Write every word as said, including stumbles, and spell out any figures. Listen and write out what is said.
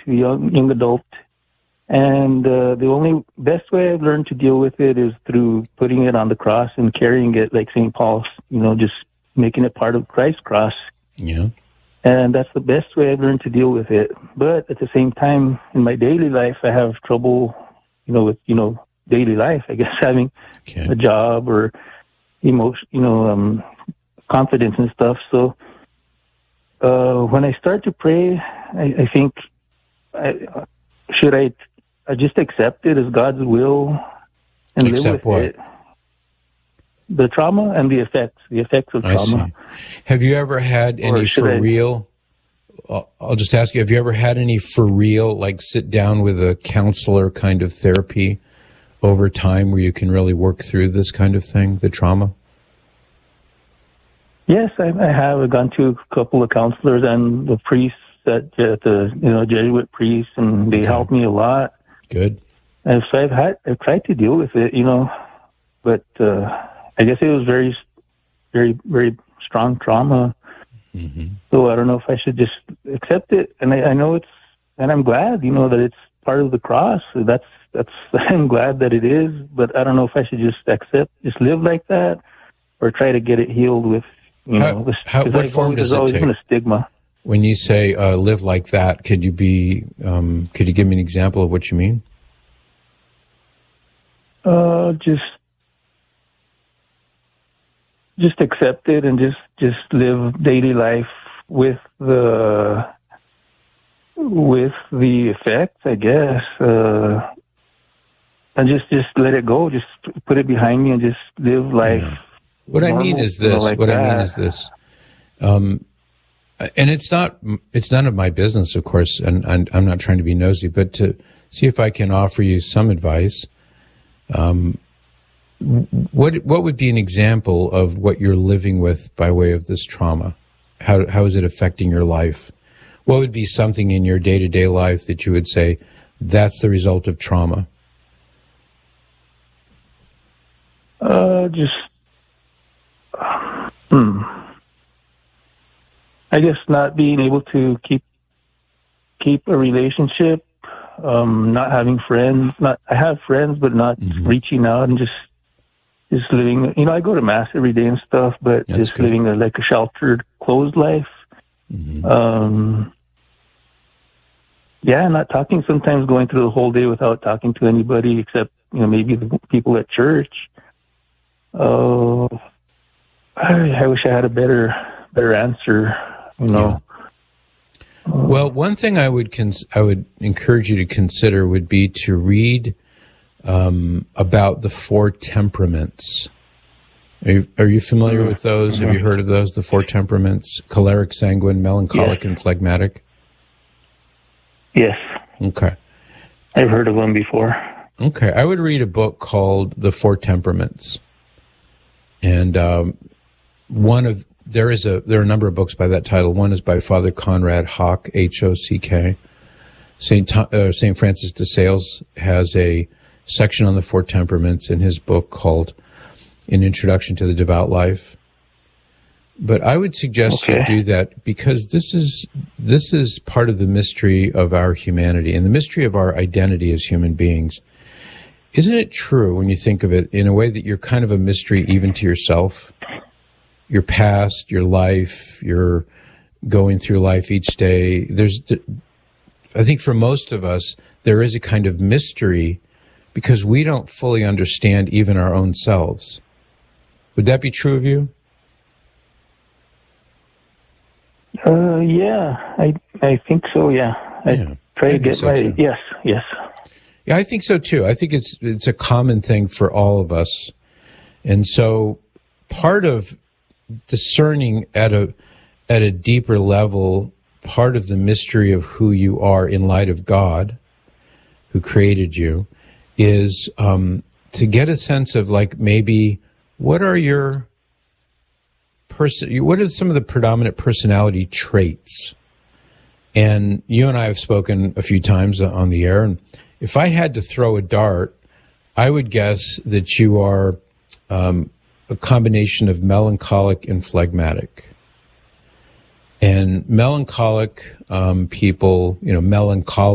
young, young adult. And uh, the only best way I've learned to deal with it is through putting it on the cross and carrying it like Saint Paul's, you know, just making it part of Christ's cross. Yeah. And that's the best way I've learned to deal with it. But at the same time, in my daily life, I have trouble, you know, with, you know, daily life, I guess, having okay. a job or emotion, you know, um, confidence and stuff. So uh, when I start to pray, I, I think, I, should I, I just accept it as God's will and accept live with what? it? The trauma and the effects, the effects of I trauma. see. Have you ever had any for I... real? I'll just ask you, have you ever had any for real, like sit down with a counselor kind of therapy over time where you can really work through this kind of thing, the trauma? Yes, I, I have. I've gone to a couple of counselors and the priests at, at the, you know, Jesuit priests, and they okay. helped me a lot. Good. And so I've had, I've tried to deal with it, you know, but uh, I guess it was very, very, very strong trauma. Mm-hmm. So I don't know if I should just accept it. And I, I know it's, and I'm glad, you know, that it's part of the cross. That's, that's, I'm glad that it is, but I don't know if I should just accept, just live like that, or try to get it healed with, you how, know, this, how, what always, form does there's it always take? been a stigma. When you say uh, live like that, could you be, um, could you give me an example of what you mean? Uh, just, just accept it and just, just live daily life with the, with the effects, I guess. Uh, and just, just let it go. Just put it behind me and just live life. Yeah. What normal, I mean is this, you know, like what that. I mean is this, um, and it's not, it's none of my business, of course, and, and I'm not trying to be nosy, but to see if I can offer you some advice. Um, what, what would be an example of what you're living with by way of this trauma? How, how is it affecting your life? What would be something in your day-to-day life that you would say, that's the result of trauma? Uh, just, hmm. I guess not being able to keep keep a relationship, um, not having friends. Not I have friends, but not mm-hmm. reaching out and just just living. You know, I go to mass every day and stuff, but That's just good. living a, like a sheltered, closed life. Mm-hmm. Um, yeah, not talking. Sometimes going through the whole day without talking to anybody except, you know, maybe the people at church. Oh, uh, I, I wish I had a better better answer. You know. Yeah. Well, one thing I would cons- I would encourage you to consider would be to read um, about the four temperaments. Are you, are you familiar mm-hmm. with those? Mm-hmm. Have you heard of those? The four temperaments: choleric, sanguine, melancholic, yes. and phlegmatic. Yes. Okay. I've heard of them before. Okay, I would read a book called The Four Temperaments, and um, one of There is a there are a number of books by that title. One is by Father Conrad Hock, H O C K. Saint uh, Saint Francis de Sales has a section on the four temperaments in his book called An Introduction to the Devout Life. But I would suggest okay. you do that because this is this is part of the mystery of our humanity and the mystery of our identity as human beings. Isn't it true when you think of it in a way that you're kind of a mystery even to yourself? Your past, your life, you're going through life each day. There's, I think for most of us, there is a kind of mystery because we don't fully understand even our own selves. Would that be true of you? Uh, yeah, I I think so. Yeah, I yeah, try I to get so my too. yes, yes. Yeah, I think so too. I think it's it's a common thing for all of us, and so part of discerning at a at a deeper level, part of the mystery of who you are in light of God, who created you, is um, to get a sense of like maybe what are your person, what are some of the predominant personality traits? And you and I have spoken a few times on the air, and if I had to throw a dart, I would guess that you are um, a combination of melancholic and phlegmatic. And melancholic um, people, you know, melancholic